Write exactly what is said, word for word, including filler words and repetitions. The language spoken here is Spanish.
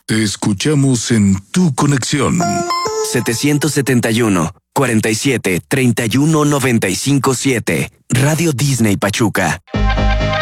Te escuchamos en tu conexión. setecientos setenta y uno, cuarenta y siete, treinta y uno, noventa y cinco, siete. Radio Disney Pachuca.